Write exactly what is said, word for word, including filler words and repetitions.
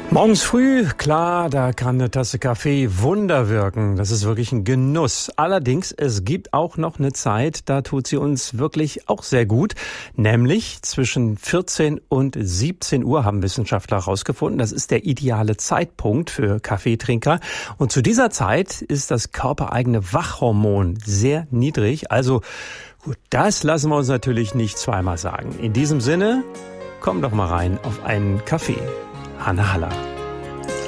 Morgens früh, klar, da kann eine Tasse Kaffee Wunder wirken. Das ist wirklich ein Genuss. Allerdings, es gibt auch noch eine Zeit, da tut sie uns wirklich auch sehr gut. Nämlich zwischen vierzehn und siebzehn Uhr haben Wissenschaftler herausgefunden. Das ist der ideale Zeitpunkt für Kaffeetrinker. Und zu dieser Zeit ist das körpereigene Wachhormon sehr niedrig. Also gut, das lassen wir uns natürlich nicht zweimal sagen. In diesem Sinne, komm doch mal rein auf einen Kaffee. Hanne Haller.